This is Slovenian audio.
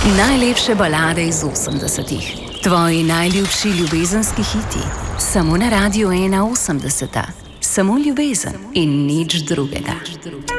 Najlepše balade iz 80-ih, tvoji najljubši ljubezenski hiti, samo na Radiu 1 80. Samo ljubezen in nič drugega.